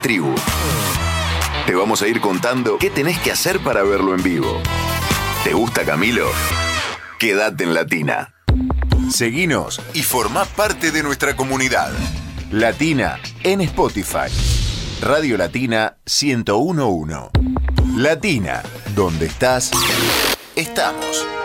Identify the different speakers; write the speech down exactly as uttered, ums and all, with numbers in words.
Speaker 1: Tribu. Te vamos a ir contando qué tenés que hacer para verlo en vivo. ¿Te gusta Camilo? Quédate en Latina. Seguinos y formá parte de nuestra comunidad. Latina en Spotify. Radio Latina ciento uno punto uno. Latina, donde estás, estamos.